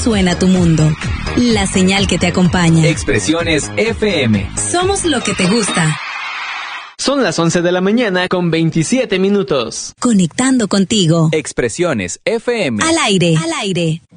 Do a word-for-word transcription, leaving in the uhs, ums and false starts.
suena tu mundo. La señal que te acompaña. Expresiones F M. Somos lo que te gusta. Son las once de la mañana con veintisiete minutos. Conectando contigo. Expresiones F M. Al aire. Al aire.